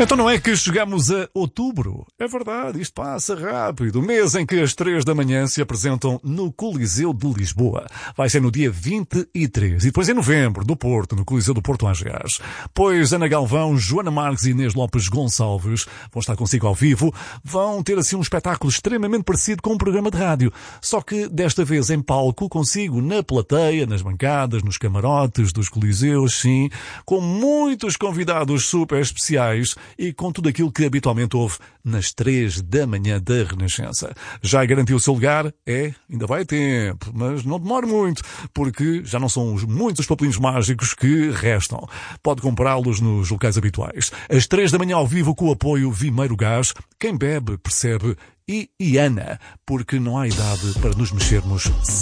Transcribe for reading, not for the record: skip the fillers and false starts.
Então não é que chegamos a outubro? É verdade, isto passa rápido. O mês em que as 3 da manhã se apresentam no Coliseu de Lisboa. Vai ser no dia 23. E depois em novembro, do Porto, no Coliseu do Porto Angers. Pois Ana Galvão, Joana Marques e Inês Lopes Gonçalves vão estar consigo ao vivo. Vão ter assim um espetáculo extremamente parecido com um programa de rádio. Só que desta vez em palco, consigo na plateia, nas bancadas, nos camarotes dos Coliseus, sim, com muitos convidados super especiais e com tudo aquilo que habitualmente houve nas 3 da manhã da Renascença. Já garantiu o seu lugar? Ainda vai tempo, mas não demore muito, porque já não são muitos os papelinhos mágicos que restam. Pode comprá-los nos locais habituais. Às 3 da manhã ao vivo com o apoio Vimeiro Gás. Quem bebe percebe. E Ana, porque não há idade para nos mexermos